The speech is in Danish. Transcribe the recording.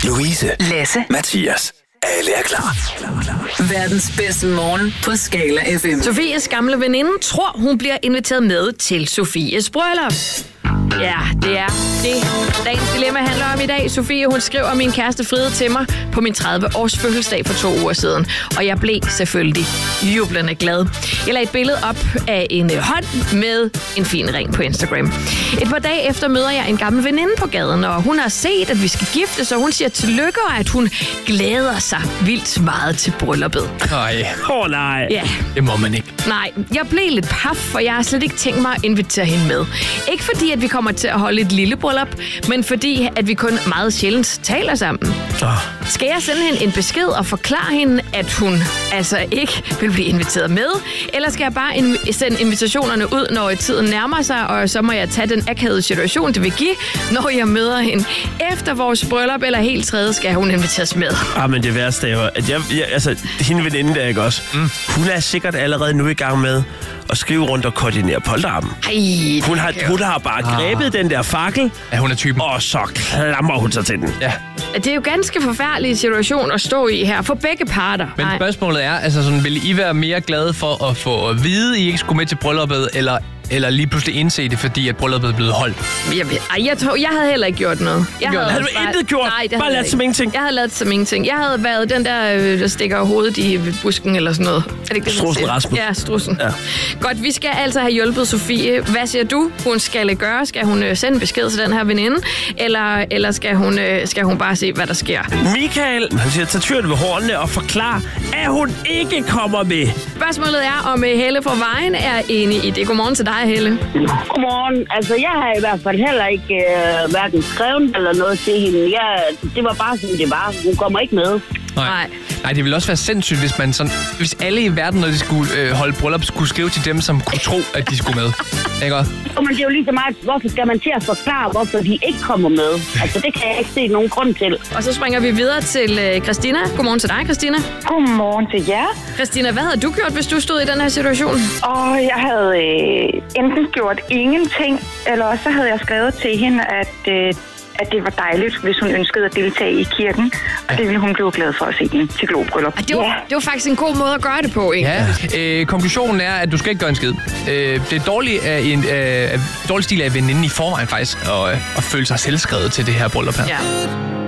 Louise, Lasse, Mathias. Alle er klar. verdens bedste morgen på Skala FM. Sofies gamle veninde tror, hun bliver inviteret med til Sofies bryllup. Ja, det er det. Dagens dilemma handler om i dag. Sofie, hun skriver min kæreste Fride til mig på min 30-års fødselsdag for 2 uger siden. Og jeg blev selvfølgelig jublende glad. Jeg lagde et billede op af en hånd med en fin ring på Instagram. Et par dage efter møder jeg en gammel veninde på gaden, og hun har set, at vi skal giftes, og hun siger tillykke, og at hun glæder sig vildt meget til brylluppet. Nej. Nej. Ja. Det må man ikke. Nej, jeg blev lidt paf, for jeg har slet ikke tænkt mig at invitere hende med. Ikke fordi, at vi kommer til at holde et lille bryllup, men fordi, at vi kun meget sjældent taler sammen. Skal jeg sende hende en besked og forklare hende, at hun altså ikke vil blive inviteret med? Eller skal jeg bare sende invitationerne ud, når tiden nærmer sig, og så må jeg tage den akavede situation, det vil give, når jeg møder hende efter vores bryllup, eller helt tredje skal hun inviteres med? Men det værste er jo, at altså, hende veninde der, ikke også? Hun er sikkert allerede nu i gang med at skrive rundt og koordinere polterappen. Hun har bare grebet den der fakkel, Ja, hun er typen. og så klamrer hun sig til den. Ja. Det er jo ganske forfærdelig situation at stå i her, for begge parter. Men spørgsmålet er, altså sådan, vil I være mere glade for at få at vide, at I ikke skulle med til brylluppet, eller lige pludselig indse det, fordi at brylluppet er blevet holdt? Jeg havde heller ikke gjort noget. Havde du intet gjort? Nej, det bare havde ladt jeg som ikke. ingenting? Jeg havde ladet som ingenting. Jeg havde været den der stikker hovedet i busken eller sådan noget. Er det ikke det, man Strussen siger? Rasmus. Ja, strussen. Ja. Godt, vi skal altså have hjulpet Sofie. Hvad siger du, hun skal gøre? Skal hun sende besked til den her veninde? Eller skal hun bare se, hvad der sker? Michael, han siger, tag tyren ved hornene og forklar, at hun ikke kommer med. Spørgsmålet er, om Helle fra Vejen er enig i det. Godmorgen til dig, Helle. Godmorgen. Altså, jeg har i hvert fald heller ikke hverken skrevet eller noget til hende. Det var bare sådan, det var. Hun kommer ikke med. Nej, det ville også være sindssygt, hvis alle i verden, når de skulle holde bryllup, skulle skrive til dem, som kunne tro, at de skulle med. Ikke også? Men det er jo lige så meget, hvorfor skal man til at forklare, hvorfor de ikke kommer med? Altså, det kan jeg ikke se nogen grund til. Og så springer vi videre til Christina. Godmorgen til dig, Christina. Godmorgen til jer. Christina, hvad havde du gjort, hvis du stod i den her situation? Jeg havde enten gjort ingenting, eller også så havde jeg skrevet til hende, at det var dejligt, hvis hun ønskede at deltage i kirken. Og det ville hun blive glad for at se hende til globryllup. Det var faktisk en god måde at gøre det på, ikke? Ja, konklusionen er, at du skal ikke gøre en skid. Det er dårlig stil af veninden i forvejen faktisk, at føle sig selvskrevet til det her bryllup her. Ja.